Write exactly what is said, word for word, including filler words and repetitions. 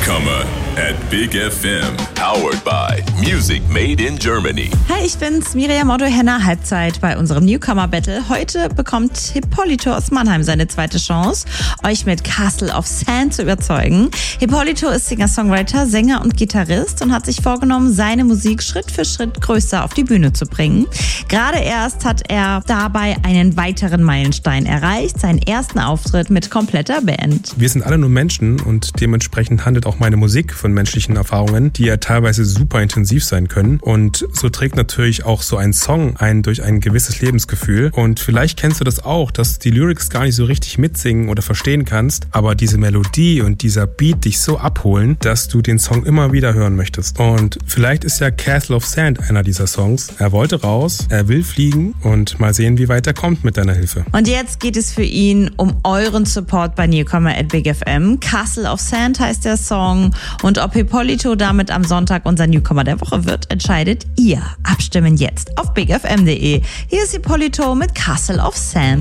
Newcomer at Big F M. Powered by Music Made in Germany. Hi, ich bin's, Miriam Otto Henner, Halbzeit bei unserem Newcomer Battle. Heute bekommt Hippolyto aus Mannheim seine zweite Chance, euch mit Castle of Sand zu überzeugen. Hippolyto ist Singer-Songwriter, Sänger und Gitarrist und hat sich vorgenommen, seine Musik Schritt für Schritt größer auf die Bühne zu bringen. Gerade erst hat er dabei einen weiteren Meilenstein erreicht, seinen ersten Auftritt mit kompletter Band. Wir sind alle nur Menschen und dementsprechend handelt auch meine Musik von menschlichen Erfahrungen, die ja teilweise super intensiv sein können. Und so trägt natürlich auch so ein Song einen durch ein gewisses Lebensgefühl. Und vielleicht kennst du das auch, dass die Lyrics gar nicht so richtig mitsingen oder verstehen kannst, aber diese Melodie und dieser Beat dich so abholen, dass du den Song immer wieder hören möchtest. Und vielleicht ist ja Castle of Sand einer dieser Songs. Er wollte raus, er will fliegen und mal sehen, wie weit er kommt mit deiner Hilfe. Und jetzt geht es für ihn um euren Support bei Newcomer at Big F M. Castle of Sand heißt der Song. Und ob Hippolyto damit am Sonntag unser Newcomer der Woche wird, entscheidet ihr. Abstimmen jetzt auf big f m punkt d e. Hier ist Hippolyto mit Castle of Sand.